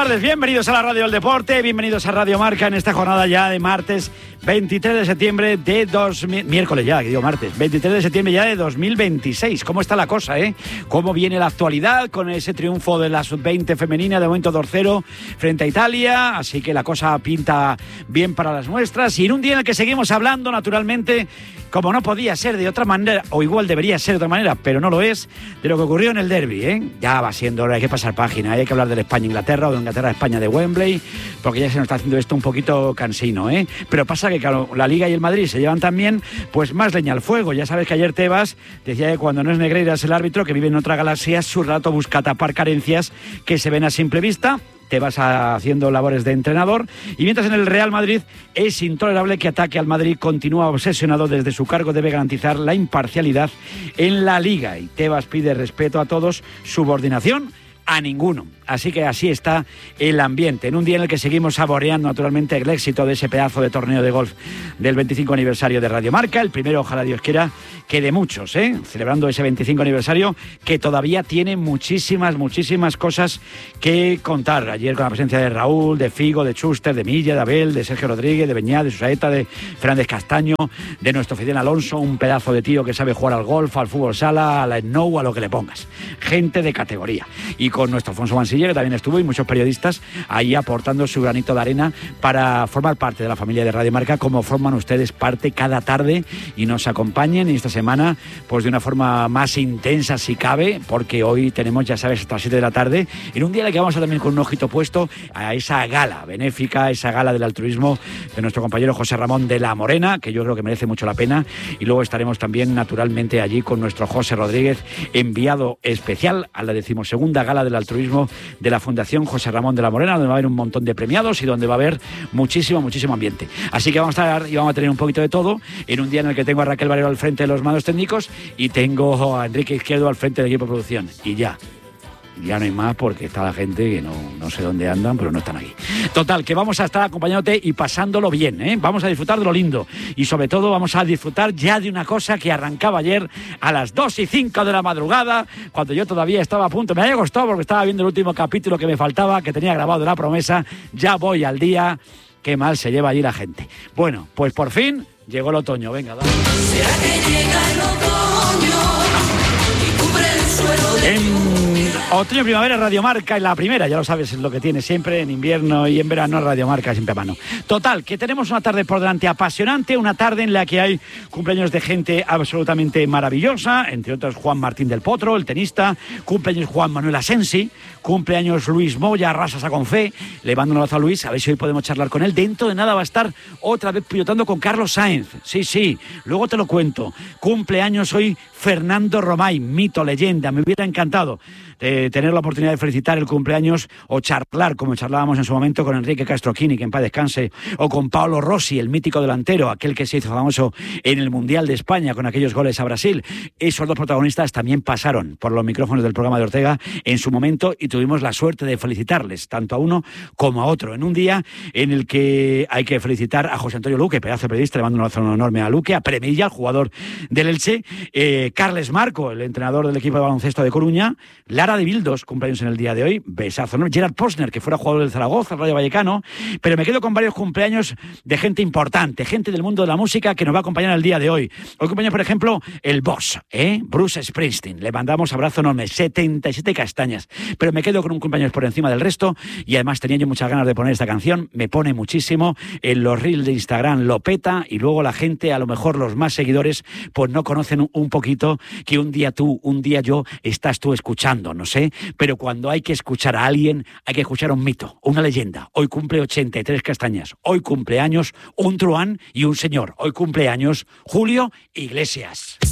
tardes, bienvenidos a la Radio del Deporte, bienvenidos a Radio Marca en esta jornada ya de martes 23 de septiembre de miércoles ya, que digo martes, 23 de septiembre ya de 2026. ¿Cómo está la cosa, ¿Cómo viene la actualidad con ese triunfo de la sub-20 femenina, de momento 2-0 frente a Italia? Así que la cosa pinta bien para las nuestras y en un día en el que seguimos hablando, naturalmente, como no podía ser de otra manera, o igual debería ser de otra manera, pero no lo es, de lo que ocurrió en el derbi, Ya va siendo hora, hay que pasar página, hay que hablar del España-Inglaterra o de Inglaterra-España de Wembley, porque ya se nos está haciendo esto un poquito cansino, Pero pasa que, claro, la Liga y el Madrid se llevan también, pues más leña al fuego. Ya sabes que ayer Tebas decía que cuando no es Negreiras el árbitro, que vive en otra galaxia, su rato busca tapar carencias que se ven a simple vista. Te vas haciendo labores de entrenador y mientras en el Real Madrid es intolerable que Ataque al Madrid continúa obsesionado desde su cargo, debe garantizar la imparcialidad en la Liga y Tebas pide respeto a todos, subordinación a ninguno. Así que así está el ambiente, en un día en el que seguimos saboreando naturalmente el éxito de ese pedazo de torneo de golf del 25 aniversario de Radio Marca, el primero, ojalá Dios quiera, que de muchos, celebrando ese 25 aniversario que todavía tiene muchísimas cosas que contar. Ayer con la presencia de Raúl, de Figo, de Schuster, de Milla, de Abel, de Sergio Rodríguez, de Beñat, de Susaeta, de Fernández Castaño, de nuestro Fidel Alonso, un pedazo de tío que sabe jugar al golf, al fútbol sala, a la snow, a lo que le pongas. Gente de categoría. Y con nuestro Alfonso Mansilla, que también estuvo, y muchos periodistas ahí aportando su granito de arena para formar parte de la familia de Radio Marca, como forman ustedes parte cada tarde y nos acompañen. Y esta semana, pues de una forma más intensa si cabe, porque hoy tenemos, ya sabes, hasta las 7 de la tarde, en un día en el que vamos a también con un ojito puesto a esa gala benéfica, esa gala del altruismo de nuestro compañero José Ramón de la Morena, que yo creo que merece mucho la pena, y luego estaremos también naturalmente allí con nuestro José Rodríguez, enviado especial a la 12ª gala del altruismo de la Fundación José Ramón de la Morena, donde va a haber un montón de premiados y donde va a haber muchísimo ambiente. Así que vamos a estar y vamos a tener un poquito de todo en un día en el que tengo a Raquel Barero al frente de los mandos técnicos y tengo a Enrique Izquierdo al frente del equipo de producción. Y ya no hay más porque está la gente que no sé dónde andan, pero no están aquí. Total, que vamos a estar acompañándote y pasándolo bien, Vamos a disfrutar de lo lindo y sobre todo vamos a disfrutar ya de una cosa que arrancaba ayer a las 2:05 de la madrugada, cuando yo todavía estaba a punto. Me había costado porque estaba viendo el último capítulo que me faltaba, que tenía grabado de La Promesa. Ya voy al día. Qué mal se lleva allí la gente. Bueno, pues por fin llegó el otoño. Venga, dale. ¿Será que llega el otoño y cubre el suelo de... Otoño, primavera, Radio Marca en la primera, ya lo sabes, es lo que tiene siempre, en invierno y en verano, Radio Marca siempre a mano. Total, que tenemos una tarde por delante apasionante, una tarde en la que hay cumpleaños de gente absolutamente maravillosa, entre otros Juan Martín del Potro, el tenista, cumpleaños Juan Manuel Asensi, cumpleaños Luis Moya, Arrasas a Confe. Le mando un abrazo a Luis, a ver si hoy podemos charlar con él. Dentro de nada va a estar otra vez pilotando con Carlos Sainz, sí, luego te lo cuento. Cumpleaños hoy Fernando Romay, mito, leyenda, me hubiera encantado tener la oportunidad de felicitar el cumpleaños o charlar, como charlábamos en su momento, con Enrique Castroquini, que en paz descanse, o con Paolo Rossi, el mítico delantero, aquel que se hizo famoso en el Mundial de España con aquellos goles a Brasil. Esos dos protagonistas también pasaron por los micrófonos del programa de Ortega en su momento y tuvimos la suerte de felicitarles, tanto a uno como a otro, en un día en el que hay que felicitar a José Antonio Luque, pedazo de periodista, le mando un abrazo enorme a Luque, a Premilla, el jugador del Elche, Carles Marco, el entrenador del equipo de baloncesto de Coruña, Lara de Bildos, cumpleaños en el día de hoy, besazo, ¿no? Gerard Posner, que fuera jugador del Zaragoza, el Rayo Vallecano, pero me quedo con varios cumpleaños de gente importante, gente del mundo de la música que nos va a acompañar el día de hoy. Hoy cumpleaños, por ejemplo, el Boss, Bruce Springsteen, le mandamos abrazo enorme, 77 castañas, pero me quedo con un cumpleaños por encima del resto y además tenía yo muchas ganas de poner esta canción, me pone muchísimo, en los reels de Instagram lo peta y luego la gente, a lo mejor los más seguidores, pues no conocen un poquito que un día tú, un día yo, estás tú escuchando, no sé, pero cuando hay que escuchar a alguien, hay que escuchar a un mito, una leyenda. Hoy cumple 83 castañas, hoy cumpleaños un truán y un señor, hoy cumpleaños Julio Iglesias.